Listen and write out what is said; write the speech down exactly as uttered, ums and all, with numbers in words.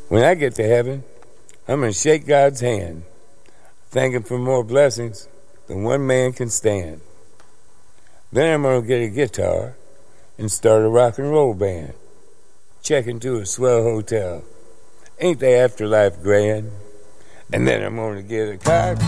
When I get to heaven, I'm going to shake God's hand, thank Him for more blessings than one man can stand. Then I'm going to get a guitar and start a rock and roll band. Check into a swell hotel. Ain't the afterlife grand? And then I'm going to get a car.